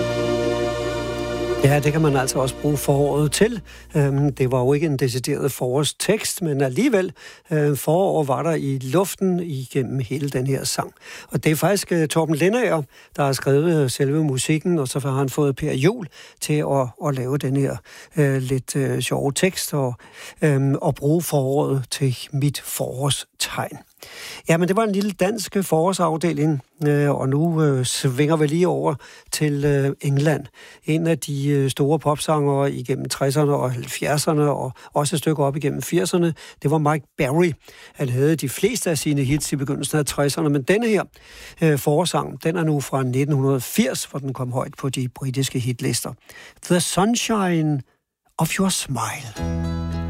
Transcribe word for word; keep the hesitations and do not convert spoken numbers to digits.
Ja, det kan man altså også bruge foråret til. Det var jo ikke en decideret forårstekst, men alligevel forår var der i luften igennem hele den her sang. Og det er faktisk Torben Lendager, der har skrevet selve musikken, og så har han fået Per Juhl til at, at lave den her uh, lidt uh, sjove tekst og, um, og bruge foråret til mit forårstegn. Ja, men det var en lille dansk forårsafdeling, og nu øh, svinger vi lige over til øh, England. En af de øh, store popsangere igennem tresserne og halvfjerdserne, og også et stykke op igennem firserne, det var Mike Berry. Han havde de fleste af sine hits i begyndelsen af tresserne, men denne her øh, forårssang, den er nu fra nitten firs, hvor den kom højt på de britiske hitlister. The Sunshine of Your Smile.